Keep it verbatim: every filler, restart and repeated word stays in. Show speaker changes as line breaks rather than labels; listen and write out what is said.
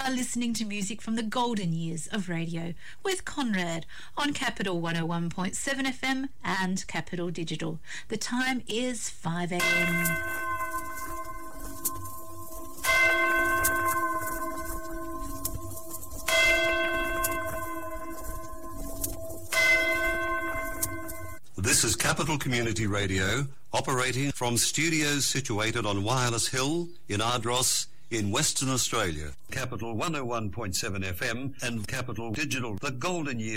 are listening to music from the golden years of radio with Conrad on Capital one oh one point seven F M and Capital Digital. The time is five a m.
This is Capital Community Radio, operating from studios situated on Wireless Hill in Ardross in Western Australia. Capital one oh one point seven F M and Capital Digital, the golden year